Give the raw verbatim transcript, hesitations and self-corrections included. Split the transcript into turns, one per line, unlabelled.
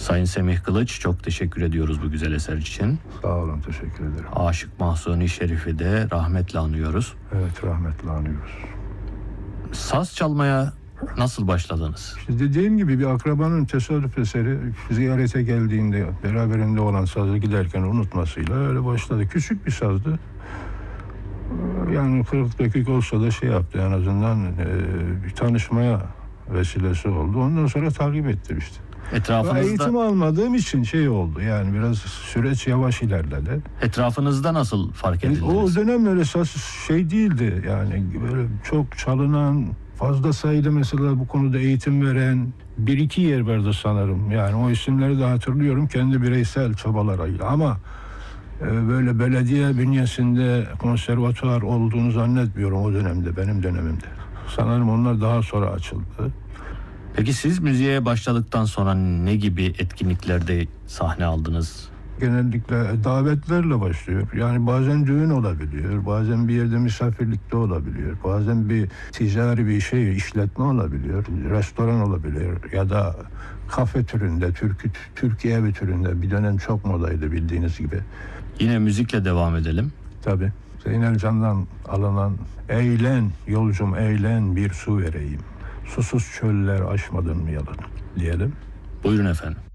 Sayın Semih Kılıç, çok teşekkür ediyoruz bu güzel eser için.
Sağ olun, teşekkür ederim.
Aşık Mahzuni Şerif'i de rahmetle anıyoruz.
Evet, rahmetle anıyoruz.
Saz çalmaya nasıl başladınız?
İşte dediğim gibi bir akrabanın tesadüf eseri ziyarete geldiğinde beraberinde olan sazı giderken unutmasıyla öyle başladı. Küçük bir sazdı. Yani kırık dökük olsa da şey yaptı, en azından e, bir tanışmaya vesilesi oldu. Ondan sonra takip ettim işte.
Etrafınızda,
Eğitim almadığım için şey oldu, yani biraz süreç yavaş ilerledi.
etrafınızda nasıl fark edildiniz?
O dönem öyle saz şey değildi, yani böyle çok çalınan, fazla sayıda mesela bu konuda eğitim veren bir iki yer vardı sanırım. Yani o isimleri de hatırlıyorum kendi bireysel çabalarıyla, ama e, böyle belediye bünyesinde konservatuvar olduğunu zannetmiyorum o dönemde, benim dönemimde. Sanırım onlar daha sonra açıldı.
Peki siz müziğe başladıktan sonra ne gibi etkinliklerde sahne aldınız?
Genellikle davetlerle başlıyor. Yani bazen düğün olabiliyor, bazen bir yerde misafirlikte olabiliyor, bazen bir ticari bir şey, işletme olabiliyor, restoran olabiliyor ya da kafe türünde, Türk, Türkiye evi türünde. Bir dönem çok modaydı bildiğiniz gibi.
Yine müzikle devam edelim.
Tabii. Zeynel Can'dan alınan "Eğlen yolcum eğlen, bir su vereyim. Susuz çöller aşmadın mı yalan" diyelim.
Buyurun efendim.